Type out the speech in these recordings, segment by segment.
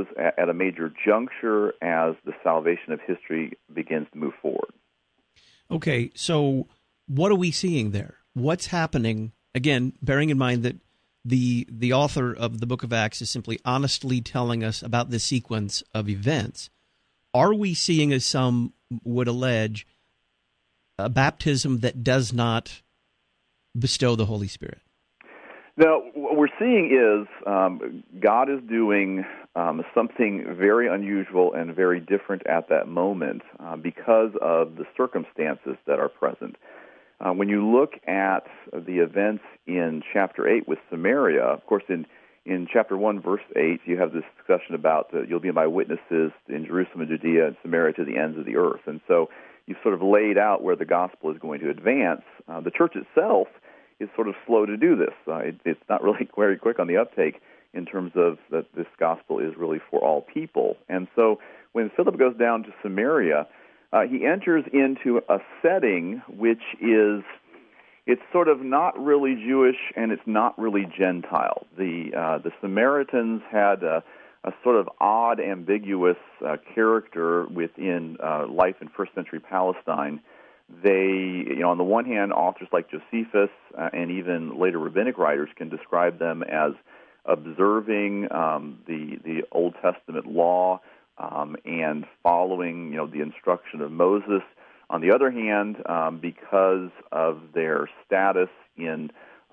at a major juncture as the salvation of history begins to move forward. Okay, so what are we seeing there? What's happening? Again, bearing in mind that the author of the book of Acts is simply honestly telling us about the sequence of events. Are we seeing, as some would allege, a baptism that does not bestow the Holy Spirit? Now, what we're seeing is God is doing something very unusual and very different at that moment because of the circumstances that are present. When you look at the events in chapter 8 with Samaria, of course, in chapter 1, verse 8, you have this discussion about you'll be my witnesses in Jerusalem and Judea and Samaria to the ends of the earth. And so you've sort of laid out where the gospel is going to advance. The church itself is sort of slow to do this. It's not really very quick on the uptake in terms of that this gospel is really for all people. And so when Philip goes down to Samaria, he enters into a setting which is, it's sort of not really Jewish and it's not really Gentile. The Samaritans had a sort of odd, ambiguous character within life in first century Palestine. They, on the one hand, authors like Josephus and even later rabbinic writers can describe them as observing the Old Testament law and following, the instruction of Moses. On the other hand, because of their status in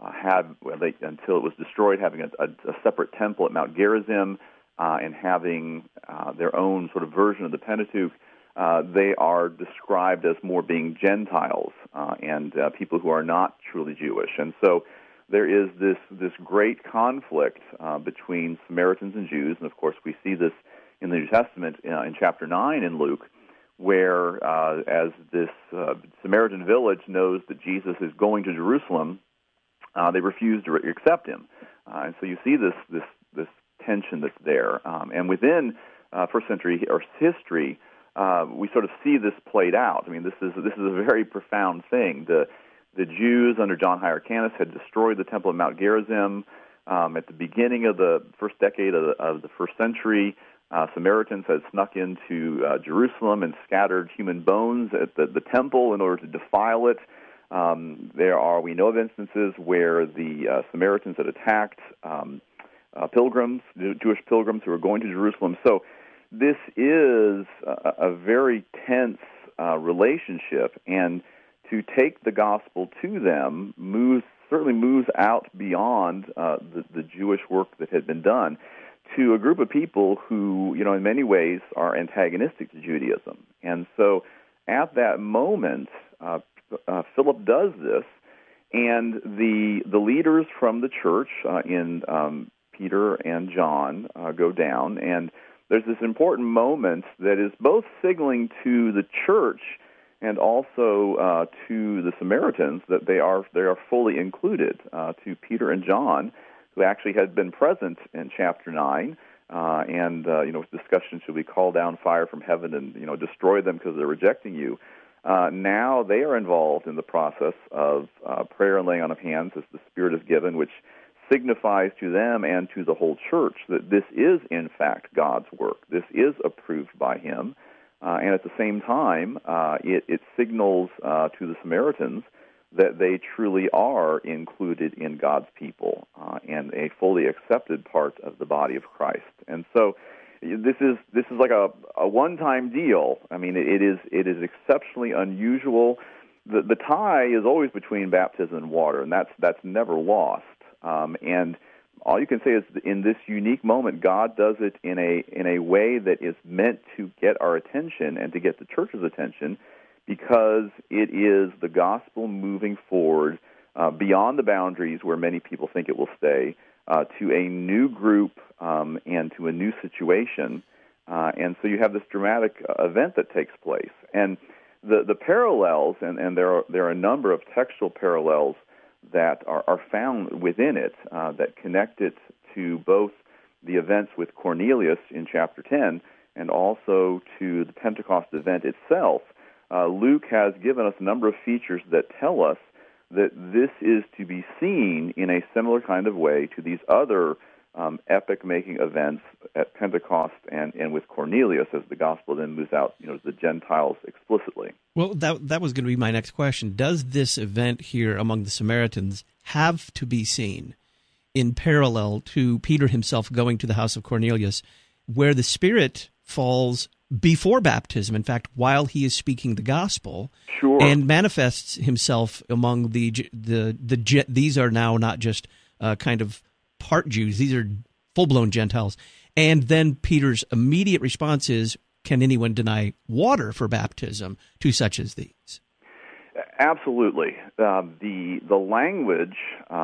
until it was destroyed, having a separate temple at Mount Gerizim and having their own sort of version of the Pentateuch, they are described as more being Gentiles and people who are not truly Jewish. And so there is this great conflict between Samaritans and Jews, and of course we see this in the New Testament in chapter 9 in Luke, where as this Samaritan village knows that Jesus is going to Jerusalem, they refuse to accept him. And so you see this tension that's there. And within first century or history, we sort of see this played out. I mean, this is a very profound thing. The Jews under John Hyrcanus had destroyed the temple of Mount Gerizim at the beginning of the first decade of the first century. Samaritans had snuck into Jerusalem and scattered human bones at the temple in order to defile it. We know of instances where the Samaritans had attacked pilgrims, Jewish pilgrims who were going to Jerusalem. So this is a very tense relationship, and to take the gospel to them certainly moves out beyond the Jewish work that had been done to a group of people who, in many ways are antagonistic to Judaism. And so at that moment, Philip does this, and the leaders from the church in Peter and John go down, and there's this important moment that is both signaling to the church and also to the Samaritans that they are fully included. To Peter and John, who actually had been present in chapter 9, and discussion, should we call down fire from heaven and destroy them because they're rejecting you? Now they are involved in the process of prayer and laying on of hands as the Spirit is given, which signifies to them and to the whole church that this is, in fact, God's work. This is approved by Him. And at the same time, it signals to the Samaritans that they truly are included in God's people and a fully accepted part of the body of Christ. And so this is like a one-time deal. I mean, it is exceptionally unusual. The tie is always between baptism and water, and that's never lost. And all you can say is, in this unique moment, God does it in a way that is meant to get our attention and to get the church's attention, because it is the gospel moving forward beyond the boundaries where many people think it will stay, to a new group and to a new situation. And so you have this dramatic event that takes place. And the parallels, and there are a number of textual parallels that are found within it that connect it to both the events with Cornelius in chapter 10 and also to the Pentecost event itself. Luke has given us a number of features that tell us that this is to be seen in a similar kind of way to these other epoch-making events at Pentecost and with Cornelius as the gospel then moves out, to the Gentiles explicitly. Well, that was going to be my next question. Does this event here among the Samaritans have to be seen in parallel to Peter himself going to the house of Cornelius, where the Spirit falls before baptism, in fact, while he is speaking the gospel, sure, and manifests himself among these are now not just kind of part Jews, these are full-blown Gentiles. And then Peter's immediate response is, can anyone deny water for baptism to such as these? Absolutely. The language,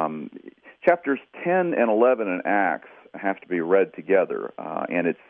chapters 10 and 11 in Acts have to be read together, and it's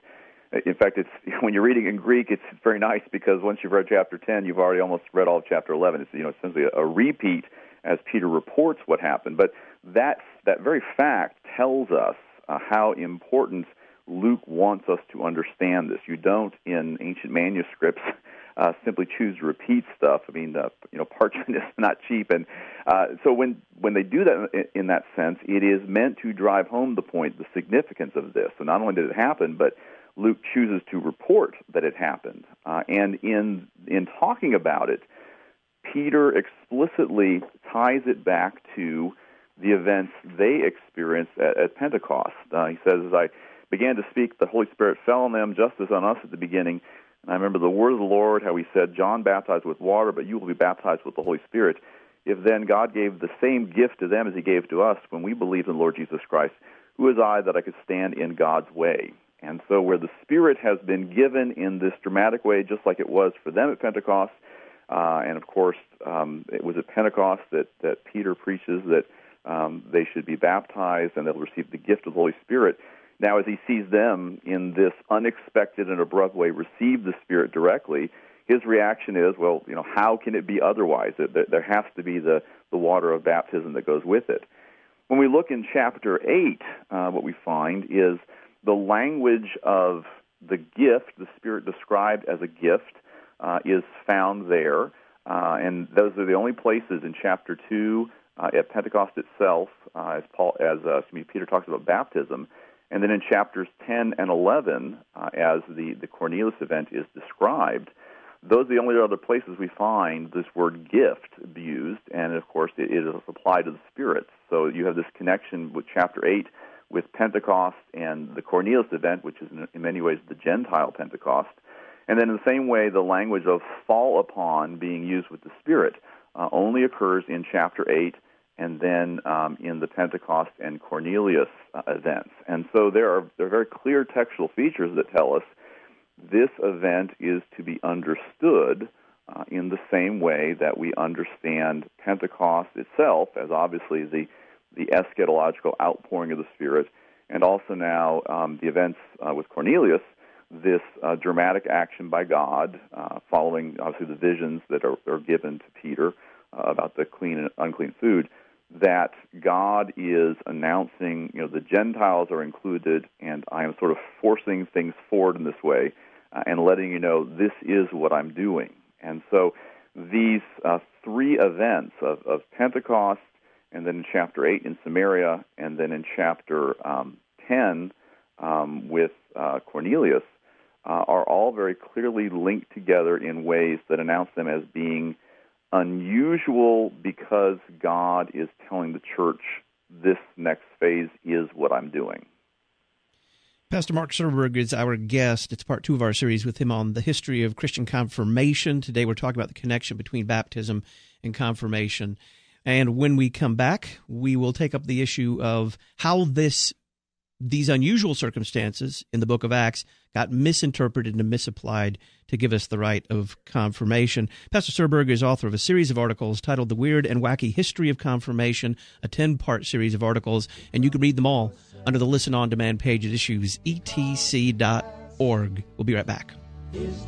when you're reading in Greek, it's very nice because once you've read chapter 10, you've already almost read all of chapter 11. It's essentially a repeat as Peter reports what happened. But that very fact tells us how important Luke wants us to understand this. You don't, in ancient manuscripts, simply choose to repeat stuff. I mean, parchment is not cheap, and so when they do that in that sense, it is meant to drive home the point, the significance of this. So not only did it happen, but Luke chooses to report that it happened, and in talking about it, Peter explicitly ties it back to the events they experienced at Pentecost. He says, "As I began to speak, the Holy Spirit fell on them, just as on us at the beginning. And I remember the word of the Lord, how he said, 'John baptized with water, but you will be baptized with the Holy Spirit.' If then God gave the same gift to them as he gave to us when we believed in the Lord Jesus Christ, who is I that I could stand in God's way?" And so where the Spirit has been given in this dramatic way, just like it was for them at Pentecost, and of course it was at Pentecost that Peter preaches that they should be baptized and they'll receive the gift of the Holy Spirit. Now, as he sees them in this unexpected and abrupt way receive the Spirit directly, his reaction is, well, how can it be otherwise? There has to be the water of baptism that goes with it. When we look in chapter 8, what we find is the language of the gift, the Spirit described as a gift, is found there. And those are the only places in chapter 2 at Pentecost itself, as Peter talks about baptism. And then in chapters 10 and 11, as the Cornelius event is described, those are the only other places we find this word gift used, and of course it is applied to the Spirit. So you have this connection with chapter 8 with Pentecost and the Cornelius event, which is in many ways the Gentile Pentecost. And then in the same way, the language of fall upon being used with the Spirit only occurs in chapter 8 and then in the Pentecost and Cornelius events. And so there are very clear textual features that tell us this event is to be understood in the same way that we understand Pentecost itself as obviously the eschatological outpouring of the Spirit, and also now the events with Cornelius, this dramatic action by God following obviously the visions that are given to Peter about the clean and unclean food, that God is announcing, the Gentiles are included, and I am sort of forcing things forward in this way and letting you know this is what I'm doing. And so these three events of Pentecost, and then in chapter 8 in Samaria, and then in chapter 10 with Cornelius, are all very clearly linked together in ways that announce them as being unusual because God is telling the church this next phase is what I'm doing. Pastor Mark Serberg is our guest. It's part 2 of our series with him on the history of Christian confirmation. Today we're talking about the connection between baptism and confirmation. And when we come back, we will take up the issue of how these unusual circumstances in the book of Acts got misinterpreted and misapplied to give us the rite of confirmation. Pastor Serberg is author of a series of articles titled The Weird and Wacky History of Confirmation, a 10-part series of articles, and you can read them all under the Listen On Demand page at issuesetc.org. We'll be right back.